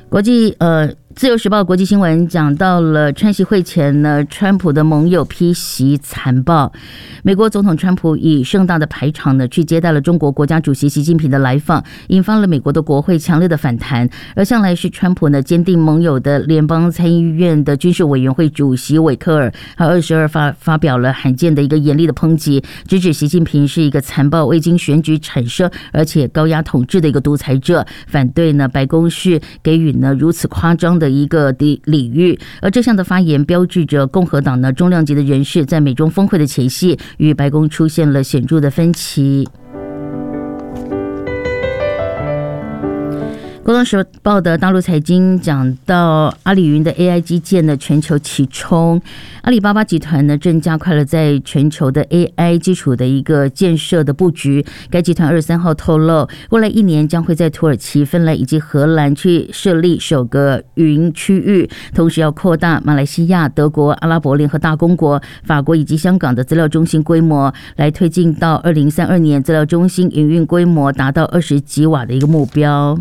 自由时报国际新闻讲到了川习会前呢，川普的盟友批袭残暴。美国总统川普以盛大的排场呢，去接待了中国国家主席习近平的来访，引发了美国的国会强烈的反弹。而向来是川普呢坚定盟友的联邦参议院的军事委员会主席韦克尔，还有22发表了罕见的一个严厉的抨击，直指习近平是一个残暴、未经选举产生而且高压统治的一个独裁者，反对呢白宫是给予呢如此夸张的一个礼遇。而这项的发言标志着共和党呢重量级的人士在美中峰会的前夕与白宫出现了显著的分歧。工商时报的大陆财经讲到，阿里云的 AI 基建呢全球齐冲，阿里巴巴集团呢正加快了在全球的 AI 基础的一个建设的布局。该集团23号透露，未来1年将会在土耳其、芬兰以及荷兰去设立首个云区域，同时要扩大马来西亚、德国、阿拉伯联合大公国、法国以及香港的资料中心规模，来推进到2032年资料中心营运规模达到20吉瓦的一个目标。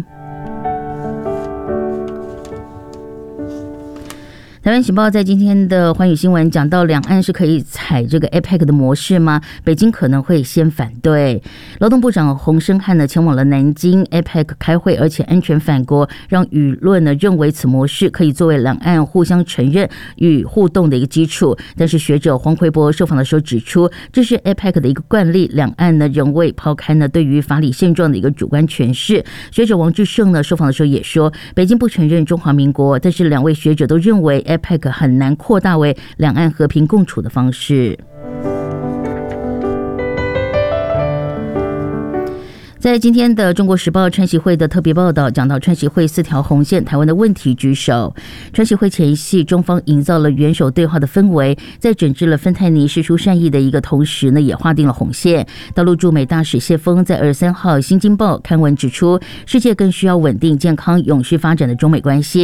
台湾时报在今天的寰宇新闻讲到，两岸是可以采这个 APEC 的模式吗？北京可能会先反对。劳动部长洪申翰呢前往了南京 APEC 开会，而且安全返国，让舆论呢认为此模式可以作为两岸互相承认与互动的一个基础。但是学者黄奎博受访的时候指出，这是 APEC 的一个惯例，两岸呢仍未抛开呢对于法理现状的一个主观诠释。学者王志胜呢受访的时候也说，北京不承认中华民国，但是两位学者都认为APEC 很难扩大为两岸和平共处的方式。在今天的中国时报川习会的特别报道讲到，川习会4条红线，台湾的问题居首。川习会前夕，中方营造了元首对话的氛围，在整治了芬太尼释出善意的一个同时呢，也划定了红线。大陆驻美大使谢锋在23号《新京报》刊文指出，世界更需要稳定、健康、永续发展的中美关系。